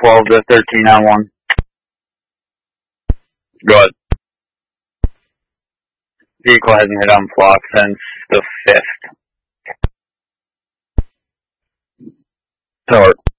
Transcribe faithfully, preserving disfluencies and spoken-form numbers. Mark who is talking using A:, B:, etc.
A: twelve to thirteen on one.
B: Go ahead.
A: Vehicle hasn't hit on flock since the fifth.
B: Teller.